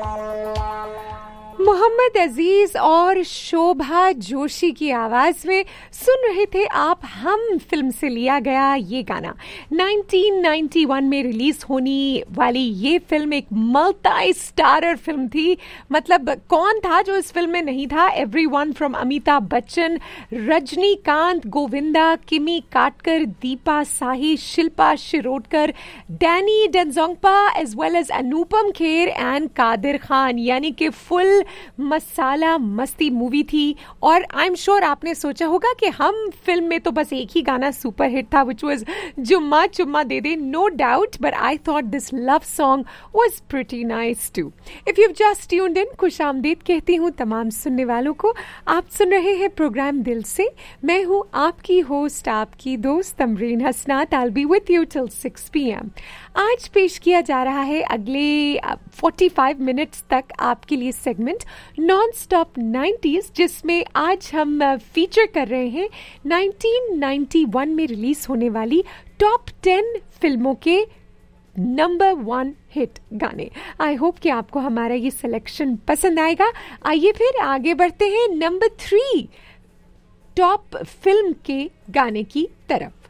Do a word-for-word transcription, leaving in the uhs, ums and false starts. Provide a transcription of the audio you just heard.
मोहम्मद अजीज और शोभा जोशी की आवाज में सुन रहे थे आप हम फिल्म से लिया गया ये गाना। नाइनटीन नाइंटी वन में रिलीज होने वाली ये फिल्म एक मल्टी स्टारर फिल्म थी। मतलब कौन था जो इस फिल्म में नहीं था? एवरीवन फ्रॉम अमिताभ बच्चन, रजनीकांत, गोविंदा, किमी काटकर, दीपा साही, Shilpa Shirodkar, Danny Denzongpa as well as Anupam Kher and Qadir Khan. यानी कि फुल मसाला मस्ती मूवी थी। और आई एम श्योर आपने सोचा होगा कि हम फिल्म में तो बस एक ही गाना सुपर हिट था, विच वाज जुम्मा चुम्मा दे दे। No doubt, but I thought this love song was pretty nice to. If you just tuned in, खुश आमदीद कहती हूँ तमाम सुनने वालों को। आप सुन रहे हैं प्रोग्राम दिल से। मैं हूँ आपकी होस्ट, आपकी दोस्त तमरीन हसनात। I will be with you till six P M. आज पेश किया जा रहा है अगले फोर्टी फाइव मिनट्स तक आपके लिए सेगमेंट नॉन स्टॉप नाइंटीज़, जिसमें आज हम फीचर कर रहे हैं नाइनटीन नाइंटी वन में रिलीज होने वाली टॉप टेन फिल्मों के नंबर वन हिट गाने। आई होप कि आपको हमारा ये सिलेक्शन पसंद आएगा। आइए फिर आगे बढ़ते हैं नंबर थ्री टॉप फिल्म के गाने की तरफ।